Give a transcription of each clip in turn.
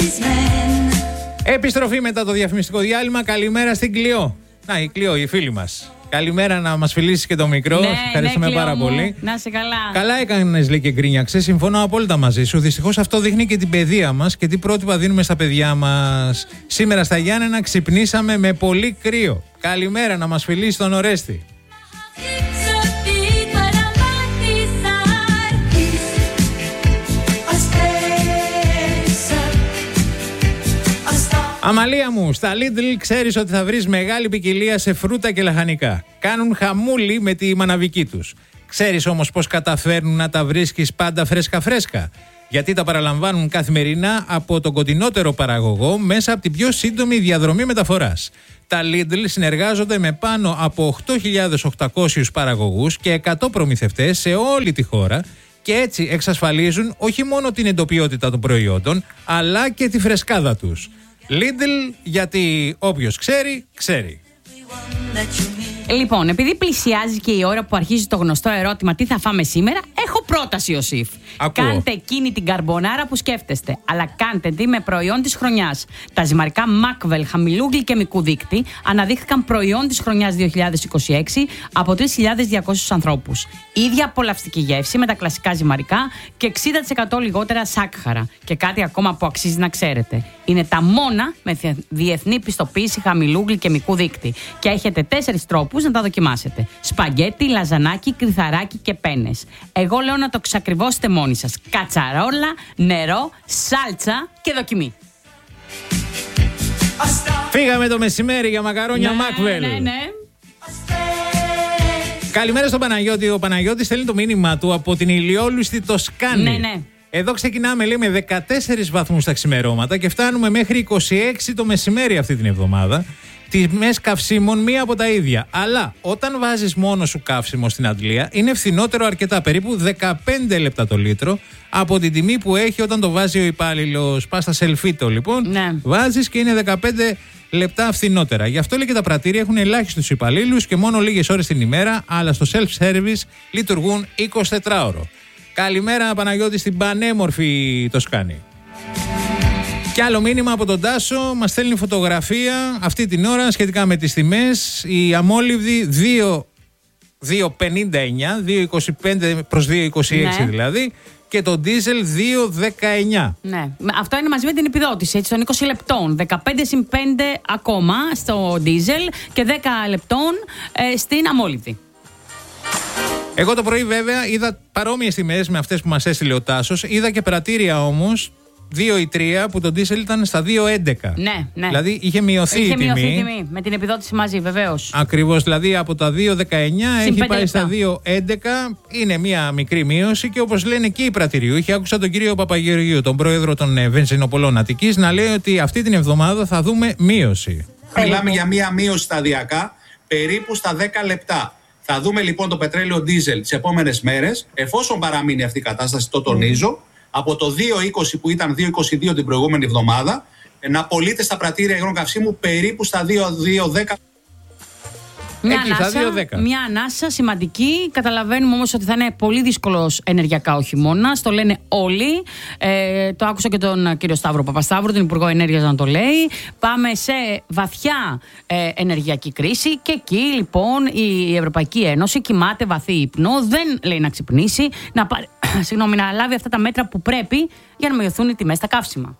Επιστροφή μετά το διαφημιστικό διάλειμμα. Καλημέρα στην Κλειό. Να, η Κλειό, η φίλη μας. Καλημέρα, να μας φιλήσεις και το μικρό. Ναι, ευχαριστούμε πάρα πολύ. Να είσαι καλά. Καλά έκανες, λέει, και γκρίνιαξε. Συμφωνώ απόλυτα μαζί σου. Δυστυχώς αυτό δείχνει και την παιδεία μας και τι πρότυπα δίνουμε στα παιδιά μας. Σήμερα στα Γιάννενα ξυπνήσαμε με πολύ κρύο. Καλημέρα, να μας φιλήσει τον Ορέστη. Αμαλία μου, στα Lidl ξέρεις ότι θα βρεις μεγάλη ποικιλία σε φρούτα και λαχανικά. Κάνουν χαμούλη με τη μαναβική τους. Ξέρεις όμως πώς καταφέρνουν να τα βρίσκεις πάντα φρέσκα-φρέσκα? Γιατί τα παραλαμβάνουν καθημερινά από τον κοντινότερο παραγωγό μέσα από την πιο σύντομη διαδρομή μεταφοράς. Τα Lidl συνεργάζονται με πάνω από 8.800 παραγωγούς και 100 προμηθευτές σε όλη τη χώρα και έτσι εξασφαλίζουν όχι μόνο την εντοπιότητα των προϊόντων, αλλά και τη φρεσκάδα τους. Lidl, γιατί όποιος ξέρει, ξέρει. Λοιπόν, επειδή πλησιάζει και η ώρα που αρχίζει το γνωστό ερώτημα τι θα φάμε σήμερα, έχω πρόταση, Ιωσήφ. Κάντε εκείνη την καρμπονάρα που σκέφτεστε, αλλά κάντε τη με προϊόν της χρονιάς. Τα ζυμαρικά Macwell χαμηλού γλυκαιμικού δείκτη αναδείχθηκαν προϊόν της χρονιάς 2026 από 3.200 ανθρώπους. Ίδια απολαυστική γεύση με τα κλασικά ζυμαρικά και 60% λιγότερα σάκχαρα. Και κάτι ακόμα που αξίζει να ξέρετε. Είναι τα μόνα με διεθνή πιστοποίηση χαμηλού γλυκαιμικού δείκτη. Και έχετε 4 τρόπους να τα δοκιμάσετε: σπαγκέτι, λαζανάκι, κρυθαράκι και πένες. Εγώ λέω να το ξακριβώσετε μόνοι σας. Κατσαρόλα, νερό, σάλτσα και δοκιμή. Φύγαμε το μεσημέρι για μακαρόνια Macwell. Ναι. Καλημέρα στον Παναγιώτη. Ο Παναγιώτης στέλνει το μήνυμά του από την ηλιόλουστη Τοσκάνη. Ναι. Εδώ ξεκινάμε, λέει, με 14 βαθμούς τα ξημερώματα και φτάνουμε μέχρι 26 το μεσημέρι αυτή την εβδομάδα. Τιμές καυσίμων μία από τα ίδια. Αλλά όταν βάζεις μόνο σου καύσιμο στην αντλία, είναι φθηνότερο αρκετά, περίπου 15 λεπτά το λίτρο από την τιμή που έχει όταν το βάζει ο υπάλληλος. Πας στα Σελφίτο, λοιπόν. Ναι. Βάζεις και είναι 15 λεπτά φθηνότερα. Γι' αυτό, λέει, και τα πρατήρια έχουν ελάχιστους υπαλλήλους και μόνο λίγες ώρες την ημέρα, αλλά στο self-service λειτουργούν 24ωρο. Καλημέρα, Παναγιώτη, στην πανέμορφη Τοσκάνη. Και άλλο μήνυμα από τον Τάσο, μας στέλνει φωτογραφία αυτή την ώρα σχετικά με τις τιμές. Η αμόλυβδη 2,59, 2,25 προς 2,26 δηλαδή, και το ντίζελ 2,19. Ναι, αυτό είναι μαζί με την επιδότηση, έτσι, των 20 λεπτών. 15 συν 5 ακόμα στο ντίζελ και 10 λεπτών στην αμόλυβδη. Εγώ το πρωί βέβαια είδα παρόμοιες τιμές με αυτές που μας έστειλε ο Τάσος. Είδα και πρατήρια όμως 2 ή 3 που το ντίζελ ήταν στα 2,11. Ναι. Δηλαδή είχε μειωθεί η τιμή. Με την επιδότηση μαζί, βεβαίως. Ακριβώς, δηλαδή από τα 2,19 έχει πάει στα 2,11. Είναι μια μικρή μείωση και όπως λένε και οι πρατηριού, είχε άκουσα τον κύριο Παπαγεωργίου, τον πρόεδρο των βενζινοπολών Αττικής, να λέει ότι αυτή την εβδομάδα θα δούμε μείωση. Μιλάμε για μια μείωση σταδιακά περίπου στα 10 λεπτά. Θα δούμε λοιπόν το πετρέλαιο ντίζελ τις επόμενες μέρες, εφόσον παραμείνει αυτή η κατάσταση, το τονίζω, από το 2,20 που ήταν 2,22 την προηγούμενη εβδομάδα, να πωλείται στα πρατήρια υγρών καυσίμου περίπου στα 2,10. Μια ανάσα σημαντική. Καταλαβαίνουμε όμως ότι θα είναι πολύ δύσκολος ενεργειακά ο χειμώνας. Το λένε όλοι. Το άκουσα και τον κύριο Σταύρο Παπασταύρου, τον Υπουργό Ενέργειας, να το λέει. Πάμε σε βαθιά ενεργειακή κρίση. Και εκεί λοιπόν η Ευρωπαϊκή Ένωση κοιμάται βαθύ ύπνο. Δεν λέει να ξυπνήσει, να λάβει αυτά τα μέτρα που πρέπει για να μειωθούν οι τιμές στα καύσιμα.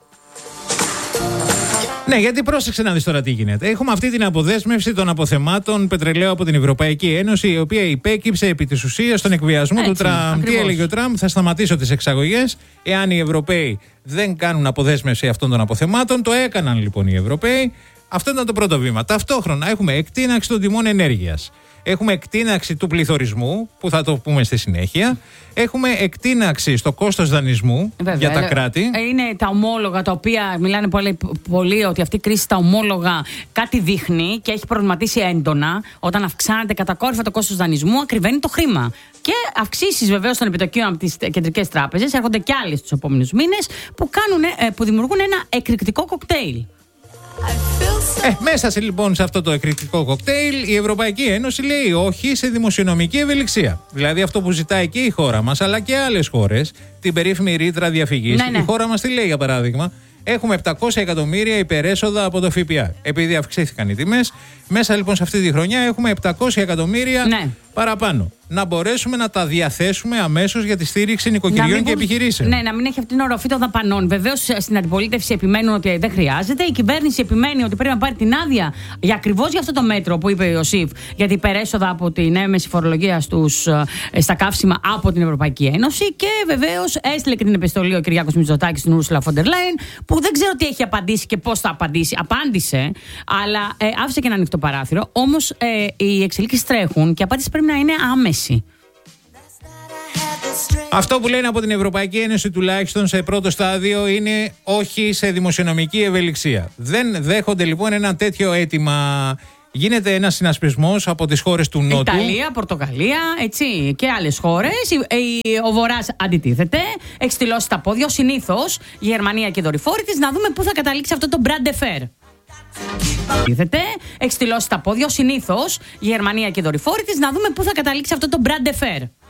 Ναι, γιατί πρόσεξε να δεις τώρα τι γίνεται. Έχουμε αυτή την αποδέσμευση των αποθεμάτων πετρελαίου από την Ευρωπαϊκή Ένωση, η οποία υπέκυψε επί της ουσίας στον εκβιασμό του Τραμπ. Τι έλεγε ο Τραμπ? Θα σταματήσω τις εξαγωγές εάν οι Ευρωπαίοι δεν κάνουν αποδέσμευση αυτών των αποθεμάτων. Το έκαναν λοιπόν οι Ευρωπαίοι. Αυτό ήταν το πρώτο βήμα. Ταυτόχρονα έχουμε εκτείναξη των τιμών ενέργειας. Έχουμε εκτείναξη του πληθωρισμού, που θα το πούμε στη συνέχεια. Έχουμε εκτείναξη στο κόστος δανεισμού. Βέβαια, για τα κράτη. Είναι τα ομόλογα τα οποία μιλάνε πολύ ότι αυτή η κρίση στα ομόλογα κάτι δείχνει και έχει προβληματίσει έντονα. Όταν αυξάνεται κατακόρυφα το κόστος δανεισμού, ακριβένει το χρήμα. Και αυξήσεις βεβαίως των επιτοκίων από τις κεντρικές τράπεζες, έρχονται κι άλλες τους επόμενους μήνες, που δημιουργούν ένα εκρηκτικό κοκτέιλ. Μέσα λοιπόν σε αυτό το εκρηκτικό κοκτέιλ, η Ευρωπαϊκή Ένωση λέει όχι σε δημοσιονομική ευελιξία. Δηλαδή αυτό που ζητάει και η χώρα μας, αλλά και άλλες χώρες, την περίφημη ρήτρα διαφυγής. Η χώρα μας τι λέει, για παράδειγμα? έχουμε 700 εκατομμύρια υπερέσοδα από το ΦΠΑ. Επειδή αυξήθηκαν οι τιμές, μέσα λοιπόν σε αυτή τη χρονιά έχουμε 700 εκατομμύρια παραπάνω. Να μπορέσουμε να τα διαθέσουμε αμέσως για τη στήριξη νοικοκυριών και επιχειρήσεων. Ναι, να μην έχει αυτή την οροφή των δαπανών. Βεβαίως στην αντιπολίτευση επιμένουν ότι δεν χρειάζεται. Η κυβέρνηση επιμένει ότι πρέπει να πάρει την άδεια ακριβώς για αυτό το μέτρο που είπε ο Ιωσήφ, για την υπερέσοδα από την έμεση φορολογία στα καύσιμα από την Ευρωπαϊκή Ένωση. Και βεβαίως έστειλε και την επιστολή ο Κυριάκος Μητσοτάκης στην Ούρσουλα φον ντερ Λάιεν, που δεν ξέρω τι έχει απαντήσει και πώς θα απαντήσει. Απάντησε, αλλά άφησε και ένα ανοιχτό παράθυρο. Όμως οι εξελίξεις τρέχουν και η απάντηση πρέπει να είναι άμεση. Αυτό που λένε από την Ευρωπαϊκή Ένωση τουλάχιστον σε πρώτο στάδιο είναι όχι σε δημοσιονομική ευελιξία. Δεν δέχονται λοιπόν ένα τέτοιο αίτημα. Γίνεται ένας συνασπισμός από τις χώρες του Νότου. Ιταλία, Πορτογαλία, έτσι, και άλλες χώρες. Ο Βορράς αντιτίθεται. Έχει στυλώσει τα πόδια, συνήθως η Γερμανία και οι δορυφόροι της. Να δούμε πού θα καταλήξει αυτό το bras de fer. Έχει στυλώσει τα πόδια, συνήθως η Γερμανία και οι δορυφόροι της. Να δούμε πού θα καταλήξει αυτό το bras de fer.